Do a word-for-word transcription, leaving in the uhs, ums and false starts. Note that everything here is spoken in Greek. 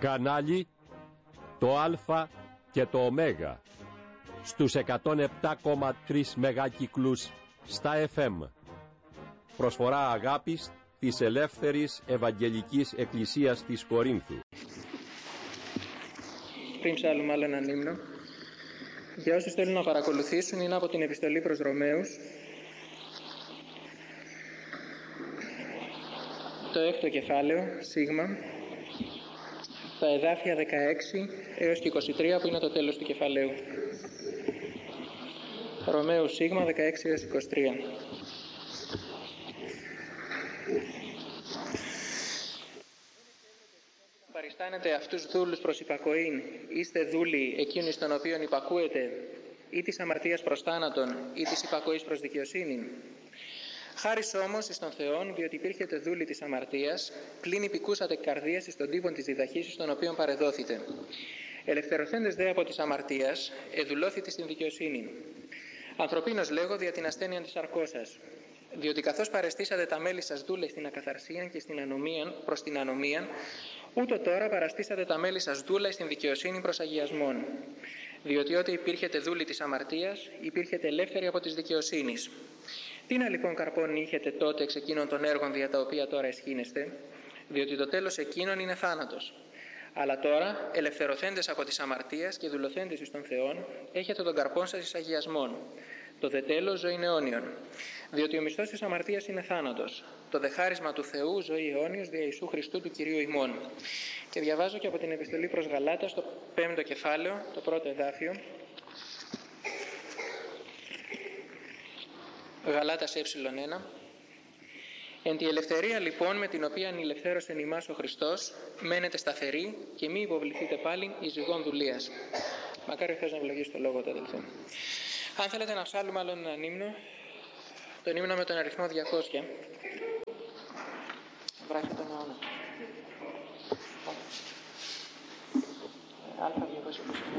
Κανάλι το Α και το Ω στους εκατόν επτά κόμμα τρία μεγάκυκλους στα εφ εμ. Προσφορά αγάπης της Ελεύθερης Ευαγγελικής Εκκλησίας της Κορίνθου. Πριν ψάλουμε άλλο έναν ύμνο, για όσους θέλουν να παρακολουθήσουν, είναι από την επιστολή προς Ρωμαίους, το έκτο κεφάλαιο, σίγμα, τα εδάφια δεκαέξι έως και είκοσι τρία, που είναι το τέλος του κεφαλαίου. Ρωμαίους σίγμα δεκαέξι έως είκοσι τρία. Παριστάνετε αυτούς δούλους προς υπακοήν, είστε δούλοι εκείνοι στον οποίον υπακούετε, ή της αμαρτίας προς θάνατον, ή της υπακοής προς δικαιοσύνη. Χάρις όμως εις τον Θεόν, διότι υπήρχετε δούλοι της αμαρτίας, πλην υπηκούσατε καρδίας εις τον τύπον της διδαχής εις τον οποίον παρεδόθητε. Ελευθερωθέντες δε από της αμαρτίας, εδουλώθητε στην δικαιοσύνη. Ανθρωπίνος λέγω δια την ασθένεια της σαρκός σας. Διότι καθώς παρεστήσατε τα μέλη σας δούλε στην ακαθαρσία και στην ανομία, προς την ανομία, ούτω τώρα παραστήσατε τα μέλη σας δούλα στην δικαιοσύνη προς αγιασμόν. Διότι ό,τι υπήρχετε δούλοι της αμαρτίας, υπήρχετε ελεύθεροι από της δικαιοσύνης. Τι να λοιπόν καρπόν είχετε τότε εξ εκείνων των έργων δια τα οποία τώρα εσχήνεστε, διότι το τέλος εκείνων είναι θάνατος. Αλλά τώρα, ελευθερωθέντες από της αμαρτίας και δουλωθέντες εις τον Θεόν, έχετε τον καρπόν σας εις αγιασμόν. Το δε τέλος ζωήν αιώνιον. Διότι ο μισθός της αμαρτίας είναι θάνατος. Το δε χάρισμα του Θεού ζωή αιώνιος δια Ιησού Χριστού του Κυρίου ημών. Και διαβάζω και από την επιστολή προς Γαλάτας, στο πέμπτο κεφάλαιο, το πρώτο εδάφιο. Γαλάτας ε1. Εν τη ελευθερία λοιπόν με την οποία ανηλευθέρωσεν ημάς ο Χριστός, μένετε σταθεροί και μη υποβληθείτε πάλι εις ζυγών δουλείας. Μακάρι ο Θεός να ευλογήσει το λόγο του, αδελφέ. Αν θέλετε να ψάλουμε άλλον έναν ύμνο, τον ύμνο με τον αριθμό διακόσια. Βράχει τον αιώνα. Α, διακόσια είκοσι.